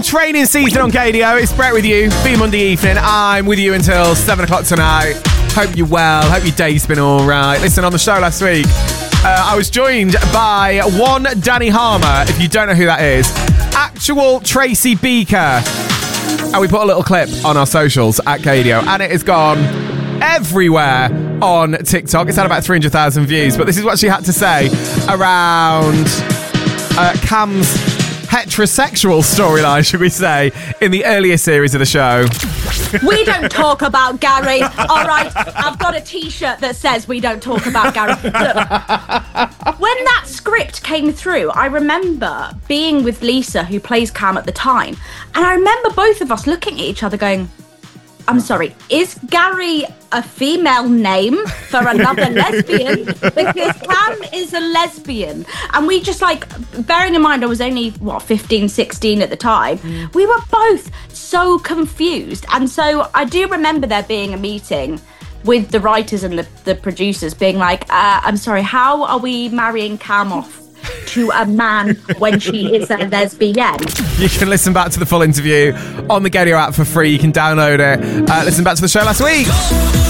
training season on KDO. It's Brett with you. Be Monday evening. I'm with you until 7 o'clock tonight. Hope you're well. Hope your day's been all right. Listen, on the show last week, I was joined by one Danny Harmer, if you don't know who that is, actual Tracy Beaker. And we put a little clip on our socials at KDO, and it has gone everywhere on TikTok. It's had about 300,000 views, but this is what she had to say around Cam's heterosexual storyline, should we say, in the earlier series of the show. We don't talk about Gary. All right, I've got a T-shirt that says we don't talk about Gary. Look, when that script came through, I remember being with Lisa, who plays Cam at the time, and I remember both of us looking at each other going, I'm sorry, is Gary a female name for another lesbian? Because Cam is a lesbian. And we just bearing in mind I was only, 15, 16 at the time, we were both so confused. And so I do remember there being a meeting with the writers and the producers being like, I'm sorry, how are we marrying Cam off to a man when she is a lesbian? You can listen back to the full interview on the KDO app for free. You can download it. Listen back to the show last week.